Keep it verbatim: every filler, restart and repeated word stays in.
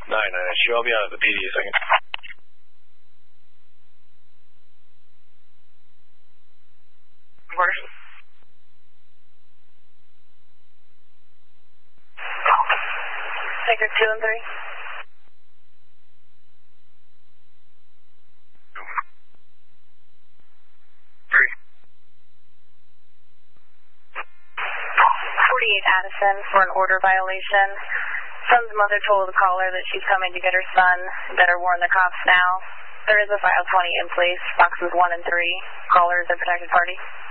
nine nine issue. I'll be out of the P D a second. Where? Sector two and three. Three. forty-eight Addison for an order violation. Son's mother told the caller that she's coming to get her son. Better warn the cops now. There is a file twenty in place. Boxes one and three. Caller is a protected party.